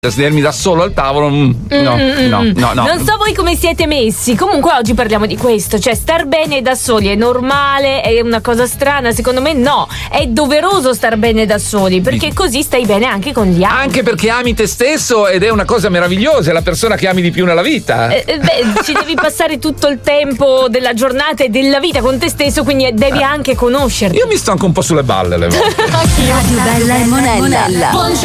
sedermi da solo al tavolo, no. Non so voi come siete messi. Comunque oggi parliamo di questo, cioè star bene da soli è normale, è una cosa strana? Secondo me no, è doveroso star bene da soli, perché così stai bene anche con gli altri. Anche perché ami te stesso ed è una cosa meravigliosa, è la persona che ami di più nella vita. Ci devi passare tutto il tempo della giornata e della vita con te stesso, quindi devi anche conoscerti. Io mi sto anche un po' sulle balle le volte. Radio Bella e Monella.